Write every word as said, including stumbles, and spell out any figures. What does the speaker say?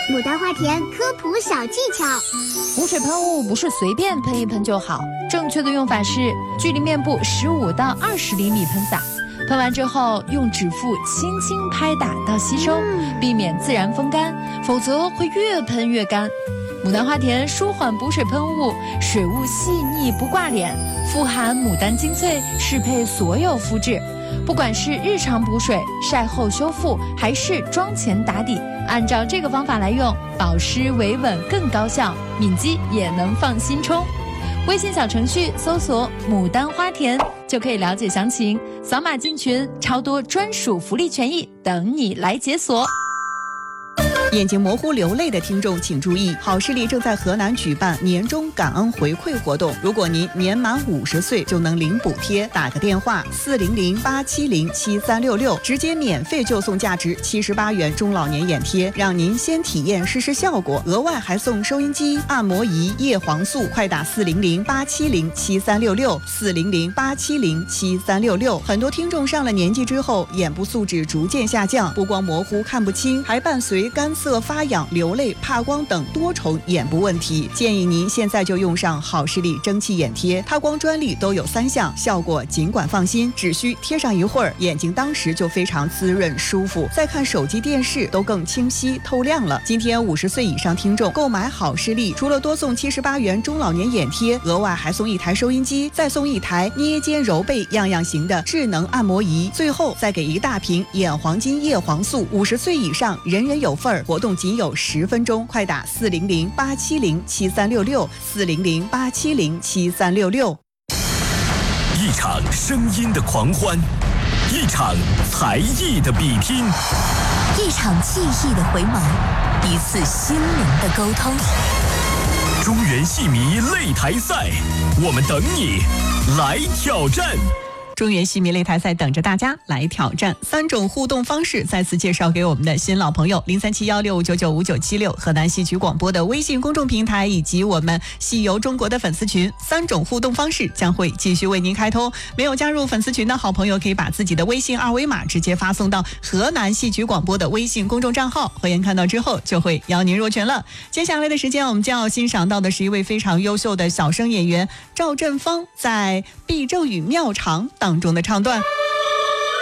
牡丹花田科普小技巧： 补水喷雾不是随便喷一喷就好，正确的用法是距离面部十五到二十厘米喷洒，喷完之后用指腹轻轻拍打到吸收，避免自然风干，否则会越喷越干。牡丹花田舒缓补水喷雾，水雾细腻不挂脸，富含牡丹精粹，适配所有肤质。不管是日常补水、晒后修复，还是妆前打底，按照这个方法来用，保湿维稳更高效，敏肌也能放心冲。微信小程序搜索牡丹花田就可以了解详情，扫码进群，超多专属福利权益等你来解锁。 眼睛模糊流泪的听众请注意，好视力正在河南举办年终感恩回馈活动，如果您年满五十岁就能领补贴，打个电话四零零八七零七三六六，直接免费就送价值七十八元中老年眼贴，让您先体验试试效果，额外还送收音机、按摩仪、叶黄素，快打四零零八七零七三六六，四零零八七零七三六六。很多听众上了年纪之后，眼部素质逐渐下降，不光模糊看不清，还伴随干涩、发痒、流泪、怕光等多重眼部问题，建议您现在就用上好视力蒸汽眼贴，它光专利都有三项，效果尽管放心，只需贴上一会儿，眼睛当时就非常滋润舒服，再看手机电视都更清晰透亮了。今天五十岁以上听众购买好视力，除了多送七十八元中老年眼贴，额外还送一台收音机，再送一台捏肩揉背样样行的智能按摩仪，最后再给一大瓶眼黄金叶黄素。五十岁以上人人有份儿，活动仅有十分钟，快打四零零八七零七三六六，四零零八七零七三六六。 一场声音的狂欢，一场才艺的比拼， 一场记忆的回眸，一次心灵的沟通。 中原戏迷擂台赛，我们等你来挑战。 中原戏迷擂台赛等着大家来挑战，三种互动方式再次介绍给我们的新老朋友：零三七幺六五九九五九七六河南戏曲广播的微信公众平台，以及我们戏游中国的粉丝群。三种互动方式将会继续为您开通，没有加入粉丝群的好朋友可以把自己的微信二维码直接发送到河南戏曲广播的微信公众账号，会员看到之后就会邀您入群了。接下来的时间，我们将要欣赏到的是一位非常优秀的小生演员赵振芳在《毕正宇妙长》当中的唱段。